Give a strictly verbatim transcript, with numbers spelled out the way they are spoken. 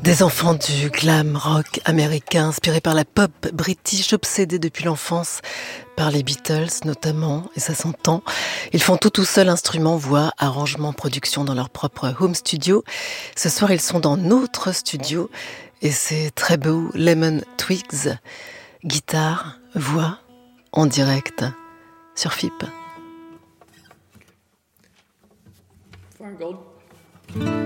Des enfants du glam rock américain, inspirés par la pop british, obsédés depuis l'enfance par les Beatles notamment, et ça s'entend. Ils font tout tout seuls, instruments, voix, arrangements, production dans leur propre home studio. Ce soir, ils sont dans notre studio et c'est très beau. Lemon Twigs, guitare, voix, en direct sur F I P.